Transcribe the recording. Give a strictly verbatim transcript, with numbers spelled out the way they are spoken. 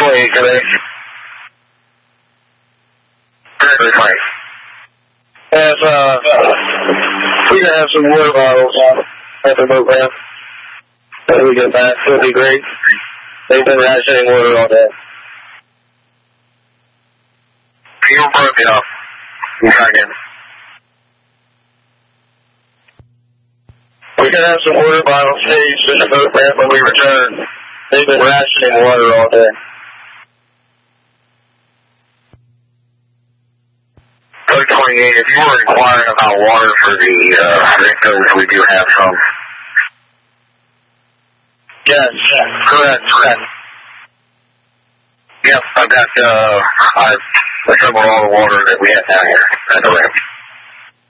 twenty-eight today. Very nice. As, uh, we can have some water bottles at the boat ramp. When we get back, it'll be great. They've been rationing water all day. Fuel broke it off. You try again. We can have some water bottles staged in the boat ramp when we return. They've been rationing water all day. Code twenty-eight, if you were inquiring about water for the uh, victims, we do have some. Yes, yes, correct, correct. Yep, I've got, uh, I've assembled all the water that we have down here at the ramp.